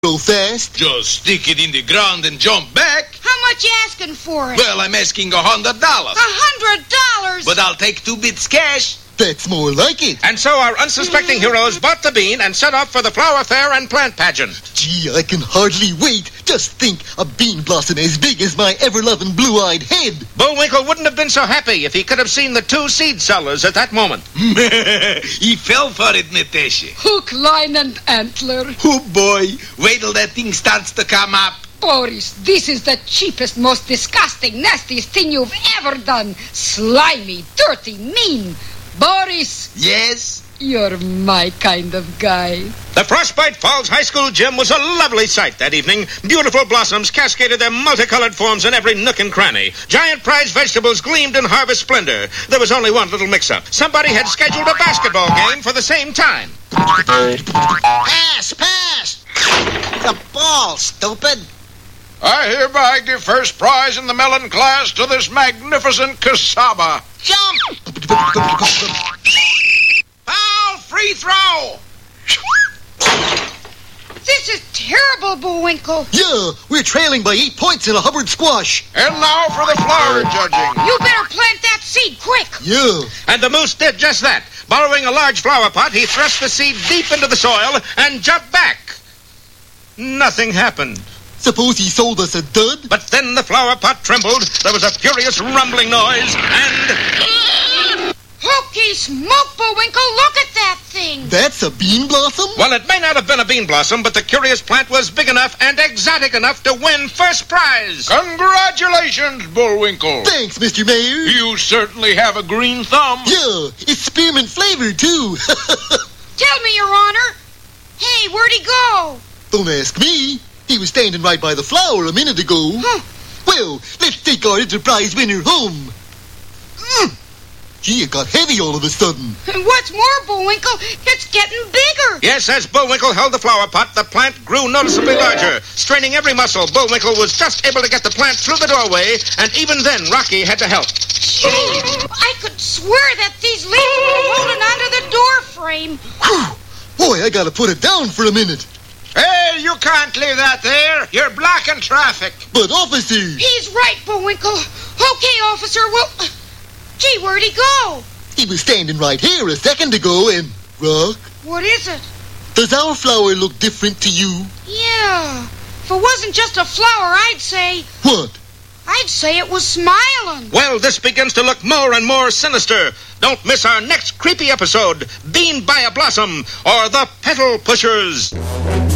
Real fast. Just stick it in the ground and jump back. How much you asking for it? Well, I'm asking $100. $100? But I'll take 2 bits cash. That's more like it. And so our unsuspecting heroes bought the bean and set off for the flower fair and plant pageant. Gee, I can hardly wait. Just think, a bean blossom as big as my ever-loving blue-eyed head. Bullwinkle wouldn't have been so happy if he could have seen the 2 seed sellers at that moment. He fell for it, Natasha. Hook, line, and antler. Oh, boy. Wait till that thing starts to come up. Boris, this is the cheapest, most disgusting, nastiest thing you've ever done. Slimy, dirty, mean. Boris. Yes? You're my kind of guy. The Frostbite Falls High School gym was a lovely sight that evening. Beautiful blossoms cascaded their multicolored forms in every nook and cranny. Giant prize vegetables gleamed in harvest splendor. There was only one little mix-up. Somebody had scheduled a basketball game for the same time. Pass! The ball, stupid! I hereby give first prize in the melon class to this magnificent cassava. Jump! Foul! Free throw! This is terrible, Bullwinkle. Yeah, we're trailing by 8 points in a Hubbard squash. And now for the flower judging. You better plant that seed quick. Yeah. And the moose did just that. Borrowing a large flower pot, he thrust the seed deep into the soil and jumped back. Nothing happened. Suppose he sold us a dud? But then the flower pot trembled, there was a furious rumbling noise, and... Hokey smoke, Bullwinkle, look at that thing. That's a bean blossom? Well, it may not have been a bean blossom, but the curious plant was big enough and exotic enough to win first prize. Congratulations, Bullwinkle. Thanks, Mr. Mayor. You certainly have a green thumb. Yeah, it's spearmint flavored, too. Tell me, Your Honor. Hey, where'd he go? Don't ask me. He was standing right by the flower a minute ago. Huh. Well, let's take our enterprise winner home. Gee, it got heavy all of a sudden. And what's more, Bullwinkle, it's getting bigger. Yes, as Bullwinkle held the flower pot, the plant grew noticeably larger. Straining every muscle, Bullwinkle was just able to get the plant through the doorway, and even then, Rocky had to help. Gee, I could swear that these leaves were holding onto the door frame. Boy, I gotta put it down for a minute. Hey, you can't leave that there. You're blocking traffic. But, officer... He's right, Bullwinkle. Okay, officer, well... Gee, where'd he go? He was standing right here a second ago and... Rock, What is it? does our flower look different to you? Yeah. If it wasn't just a flower, I'd say... What? I'd say it was smiling. Well, this begins to look more and more sinister. Don't miss our next creepy episode, Bean by a Blossom, or The Petal Pushers.